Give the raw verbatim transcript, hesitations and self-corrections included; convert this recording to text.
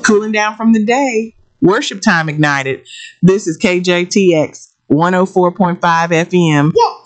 cooling down from the day. Worship time ignited. This is K J T X one oh four point five F M. What?